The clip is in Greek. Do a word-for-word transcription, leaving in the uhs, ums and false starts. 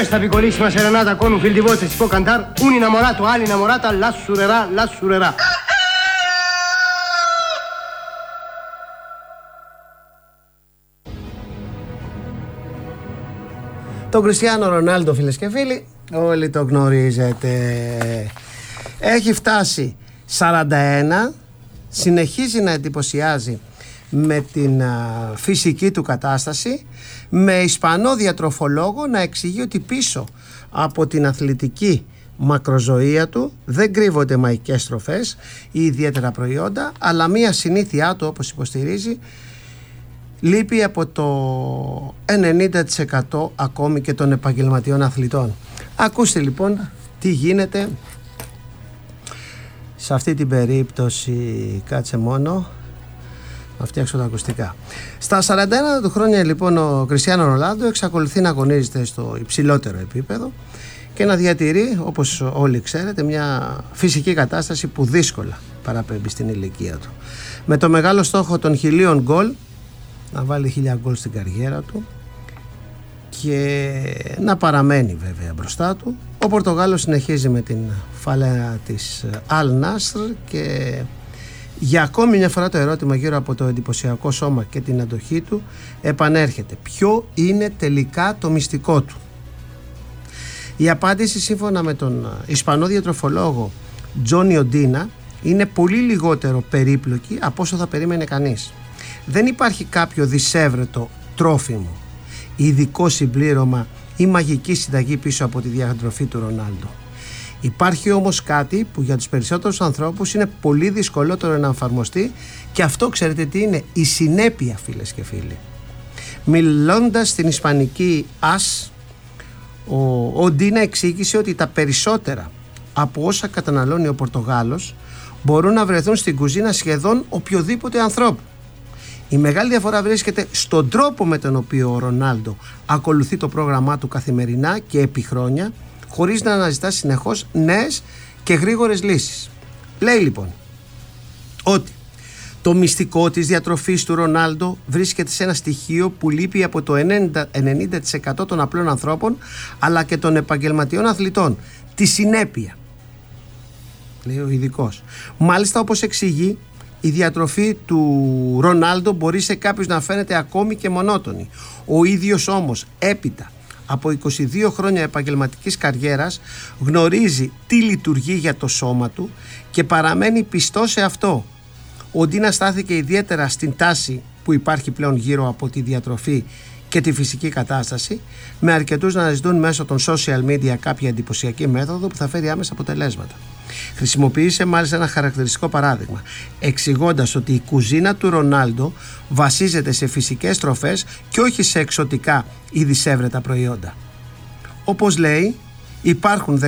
questa piccolissima serenata con un fil di voce si può cantare un innamorato all'innamorata l'assurerà, l'assurerà. Τον Κριστιάνο Ρονάλντο, φίλες και φίλοι, όλοι το γνωρίζετε. Έχει φτάσει σαράντα ένα, συνεχίζει να εντυπωσιάζει με την α, φυσική του κατάσταση, με Ισπανό διατροφολόγο να εξηγεί ότι πίσω από την αθλητική μακροζωία του δεν κρύβονται μαϊκές τροφές ή ιδιαίτερα προϊόντα, αλλά μία συνήθειά του, όπως υποστηρίζει, λείπει από το ενενήντα τοις εκατό ακόμη και των επαγγελματιών αθλητών. Ακούστε λοιπόν τι γίνεται σε αυτή την περίπτωση. Κάτσε μόνο να φτιάξω τα ακουστικά. Στα σαράντα ένα του χρόνια λοιπόν ο Κριστιάνο Ρονάλντο εξακολουθεί να αγωνίζεται στο υψηλότερο επίπεδο και να διατηρεί, όπως όλοι ξέρετε, μια φυσική κατάσταση που δύσκολα παραπέμπει στην ηλικία του. Με το μεγάλο στόχο των χιλίων γκολ, να βάλει χίλια γκολ στην καριέρα του και να παραμένει βέβαια μπροστά του, ο Πορτογάλος συνεχίζει με την φάλαια της Al Nassr και για ακόμη μια φορά το ερώτημα γύρω από το εντυπωσιακό σώμα και την αντοχή του επανέρχεται. Ποιο είναι τελικά το μυστικό του? Η απάντηση, σύμφωνα με τον Ισπανό διατροφολόγο Τζόνι Οντίνα, είναι πολύ λιγότερο περίπλοκη από όσο θα περίμενε κανείς. Δεν υπάρχει κάποιο δισεύρετο τρόφιμο, ειδικό συμπλήρωμα ή μαγική συνταγή πίσω από τη διατροφή του Ρονάλντο. Υπάρχει όμως κάτι που για τους περισσότερους ανθρώπους είναι πολύ δυσκολότερο να εφαρμοστεί, και αυτό ξέρετε τι είναι? Η συνέπεια, φίλες και φίλοι. Μιλώντας στην ισπανική ΑΣ, ο Ντίνα εξήγησε ότι τα περισσότερα από όσα καταναλώνει ο Πορτογάλος μπορούν να βρεθούν στην κουζίνα σχεδόν οποιοδήποτε ανθρώπου. Η μεγάλη διαφορά βρίσκεται στον τρόπο με τον οποίο ο Ρονάλντο ακολουθεί το πρόγραμμά του καθημερινά και επί χρόνια, χωρίς να αναζητά συνεχώς νέες και γρήγορες λύσεις. Λέει λοιπόν ότι το μυστικό της διατροφής του Ρονάλντο βρίσκεται σε ένα στοιχείο που λείπει από το ενενήντα τοις εκατό των απλών ανθρώπων αλλά και των επαγγελματιών αθλητών. Τη συνέπεια, λέει ο ειδικός. Μάλιστα, όπως εξηγεί, η διατροφή του Ρονάλντο μπορεί σε κάποιους να φαίνεται ακόμη και μονότονη. Ο ίδιος όμως έπειτα από είκοσι δύο χρόνια επαγγελματικής καριέρας γνωρίζει τι λειτουργεί για το σώμα του και παραμένει πιστός σε αυτό. Ο Ντίνα στάθηκε ιδιαίτερα στην τάση που υπάρχει πλέον γύρω από τη διατροφή και τη φυσική κατάσταση, με αρκετούς να αναζητούν μέσω των social media κάποια εντυπωσιακή μέθοδο που θα φέρει άμεσα αποτελέσματα. Χρησιμοποίησε μάλιστα ένα χαρακτηριστικό παράδειγμα, εξηγώντας ότι η κουζίνα του Ρονάλντο βασίζεται σε φυσικές τροφές και όχι σε εξωτικά ή δισεύρετα προϊόντα. Όπως λέει, υπάρχουν